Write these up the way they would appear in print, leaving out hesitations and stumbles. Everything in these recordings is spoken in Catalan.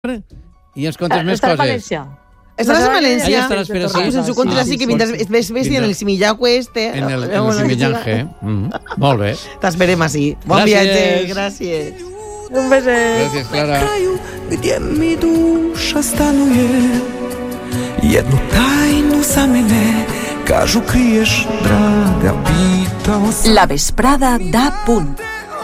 i ens contes més Estarà a coses. València. Estaràs a València? Ahí estaràs per així. Pues ens ho contes així, que vindràs vestida en el simillaco este. En el Simillange. Molt bé. T'esperem així. Bon Gràcies. viatge, gràcies. Un beset. Gràcies, Clara. Gdzie mi dusza stanuje, jedną tajną zamianę, każu kryjesz, draga bita o La vesprada da punt.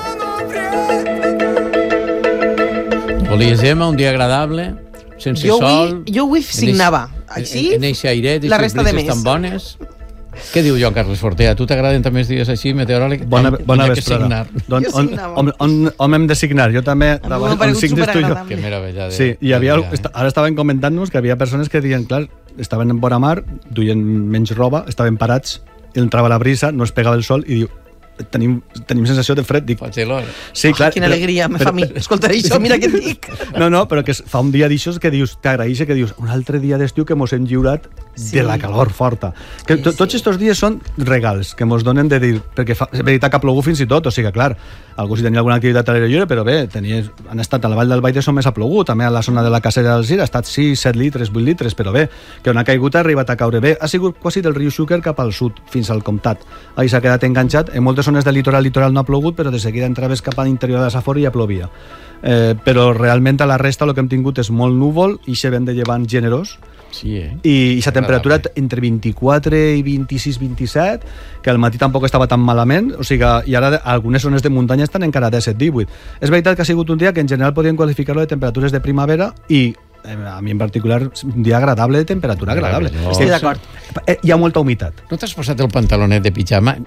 Volies, Gemma, un dia agradable, sense sol... Jo avui signava. Així, en eixe airet, la resta de brises mes. tan bones. Què diu Joan Carles Fortea? A tu t'agraden també els dies així, meteoròlics? Bona N'hi ha que vesprada. signar. Doncs, Jo signava. on hem de signar? Jo també, A mi m'ha paregut signes tu i jo. superagradable. Que meravella. Sí, i ara estaven comentant-nos que havia persones que diuen, clar, estaven en bona mar, duien menys roba, estaven parats, entrava la brisa, no es pegava el sol, i diu, tenim sensació de fred. Dic, Pot ser l'hora. sí, clar. Quina alegria me fa a mi. Escolta això, mira què et dic. No, però que fa un dia d'aixòs que dius, t'agraeix que dius, un altre dia d'estiu que mos hem lliurat de la calor forta. Que Sí, tots estos dies són regals que mos donen de dir, perquè és veritat que ha plogut fins i tot, o sigui, clar, algú si tenia alguna activitat a l'aire lliure, però bé, han estat a la Vall del Baix només ha plogut, també a la zona de la Cacera del Cir ha estat 6, 7 litres, 8 litres, però bé, que on ha caigut ha arribat a caure bé, ha sigut quasi del riu Xúquer cap al sud, fins al Comtat. Ahí s'ha quedat enganxat, en moltes zones del litoral no ha plogut, però de seguida entraves cap a l'interior de la Safor i ja plovia. Però realment a la resta el que hem tingut és molt núvol i se ven de llevant generós, Sí, i la temperatura entre 24 i 26, 27, que al matí tampoc estava tan malament, o sigui, i ara algunes zones de muntanya estan encara 17, 18. És veritat que ha sigut un dia que en general podríem qualificar-lo de temperatures de primavera i a mi en particular un dia agradable, de temperatura agradable. Estic d'acord. Hi ha molta humitat. No t'has posat el pantalonet de pijama?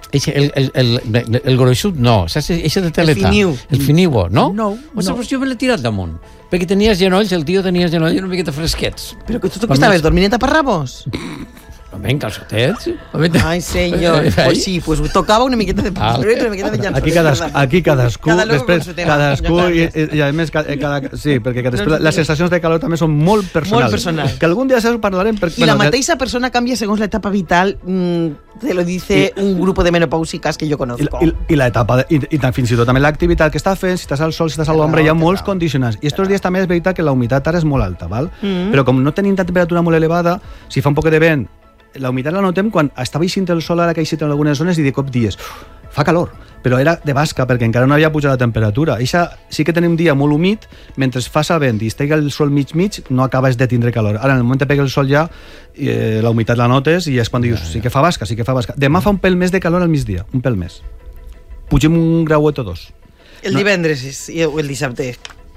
El gruixut no, saps? Eixe de teleta. El finiu, no? No. Ostres, doncs jo me l'he tirat damunt. Perquè tenies genolls, el tio tenia genolls una miqueta fresquets. Però que tu estaves dormint en taparrabos? Home, en calçotets. Ai, senyor. Pues sí, pues tocava una miqueta de pantaló i una miqueta de llançó. Aquí cadascú, Cada loco després, con su tema. cadascú, i a més, sí, perquè després les sensacions de calor també són molt personals. Molt personals. Que algun dia parlarem... I la mateixa persona canvia segons l'etapa vital, te lo dice un grupo de menopàusicas que jo conozco. I l'etapa, i fins i tot també l'activitat que està fent, si estàs al sol, si estàs a l'ombra, hi ha molts condicionants. I estos dies també és veritat que la humitat ara és molt alta, val? Però com no tenim temperatura molt elevada, si fa un poc de vent, la humitat la notem quan estava eixint el sol, ara que ha eixit en algunes zones, i de cop dies, fa calor, però era de basca, perquè encara no havia pujat la temperatura. Sí que tenim un dia molt humit, mentre fa vent i estega el sol mig, no acabes de tindre calor. Ara, en el moment que pega el sol ja, la humitat la notes i és quan dius, sí que fa basca. Demà fa un pèl més de calor al migdia, un pèl més. Pugem un grauet o dos. El divendres o el dissabte.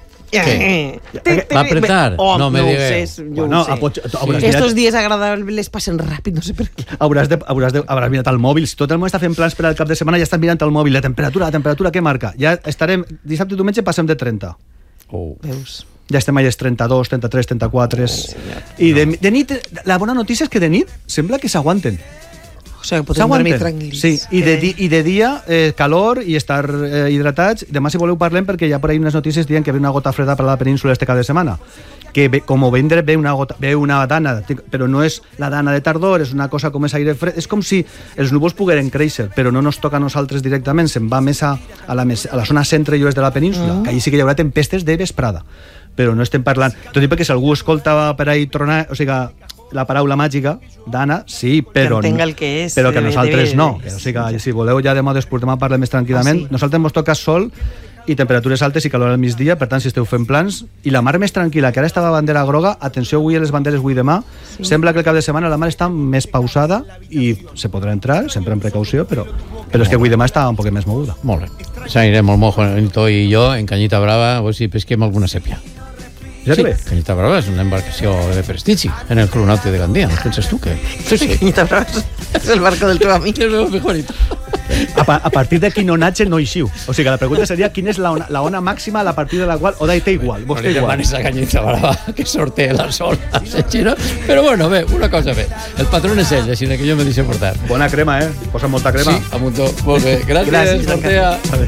Què? Va apretar? No me digues. Estos días agradables passen ràpid, no sé per què. Hauràs mirat el mòbil. Si tot el món està fent plans per al cap de setmana, ja estàs mirant el mòbil. La temperatura què marca? Ja estarem, dissabte i diumenge passem de 30. Veus? Ja estem allà 32, 33, 34... I de nit, la bona notícia és que de nit sembla que s'aguanten. O sigui, podem dormir tranquils. Sí, i de dia calor i estar hidratats. Demà, si voleu, parlem, perquè hi ha per ahí unes notícies dient que ve una gota freda per la península este cap de setmana. Que com vendre ve una dana, però no és la dana de tardor, és una cosa com és aire fred. És com si els núvols pogueren créixer, però no ens toca a nosaltres directament, se'n va més a la zona centre i oest de la península, que allí sí que hi haurà tempestes de vesprada. Però no estem parlant... Tot i perquè si algú escolta per ahí tronar, o sigui, la paraula màgica, Dana, sí, però que entenga el que és, però que nosaltres no. O sigui, si voleu ja demà parlar més tranquil·lament. Nosaltres ens toca sol i temperatures altes i calor al migdia, per tant, si esteu fent plans, i la mar més tranquil·la, que ara estava bandera groga, atenció avui a les banderes avui demà, sembla que el cap de setmana la mar està més pausada i se podrà entrar, sempre amb precaució, però és que avui demà està un poc més moguda. Molt bé. S'anirem el Mojonito i jo en Canyita Brava, a veure si pesquem alguna sèpia. Ja que bé. Canyita Brava és una embarcació de prestigi en el Club Nàutic de Gandia, no penses tu que? Sí. Canyita Brava és el barco del teu amic. És el mejorito. A partir de quin onatge no eixiu. O sigui, la pregunta seria quina és la ona màxima a partir de la qual o té igual, vostè igual. Esa Canyita Brava que sortea la sol a Sechina, però bueno, bé, una cosa bé. El patrón és ell, així que jo me deixo portar. Bona crema, Posa molta crema. Sí, amuntó. Molt bé. Gràcies, Sortea.